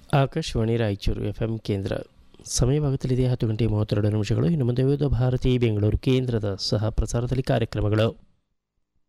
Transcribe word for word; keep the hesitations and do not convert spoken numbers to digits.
Akashvani Raichur F M ಕೇಂದ್ರ. ಸಮಯವಾಗುತ್ತಲಿದೆ ಹತ್ತು ಗಂಟೆ ಮೂವತ್ತೆರಡು ನಿಮಿಷಗಳು. ಇನ್ನು ಮುಂದೆ ವಿವಿಧ ಭಾರತಿ ಬೆಂಗಳೂರು ಕೇಂದ್ರದ ಸಹ ಪ್ರಸಾರದಲ್ಲಿ ಕಾರ್ಯಕ್ರಮಗಳು.